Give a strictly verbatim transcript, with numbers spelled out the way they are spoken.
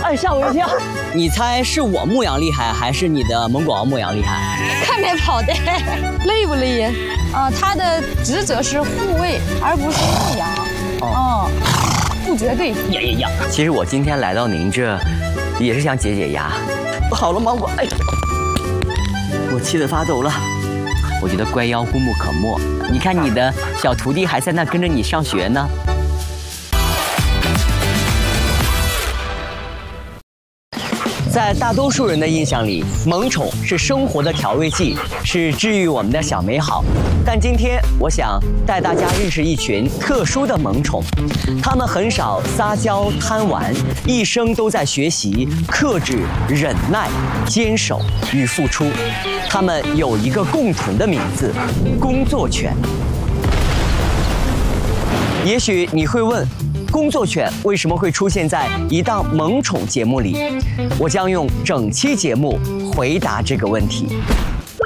哎，吓我一跳！你猜是我牧羊厉害，还是你的蒙古獒牧羊厉害？ 看没跑的，累不累呀？啊，它的职责是护卫，而不是牧羊。哦，不绝对。 呀呀呀！其实我今天来到您这，也是想解解压。好了，芒果，哎，我气得发抖了。我觉得乖妖孤木可没。你看你的小徒弟还在那跟着你上学呢。在大多数人的印象里，萌宠是生活的调味剂，是治愈我们的小美好。但今天，我想带大家认识一群特殊的萌宠，它们很少撒娇贪玩，一生都在学习克制、忍耐、坚守与付出。它们有一个共同的名字——工作犬。也许你会问，工作犬为什么会出现在一档萌宠节目里？我将用整期节目回答这个问题。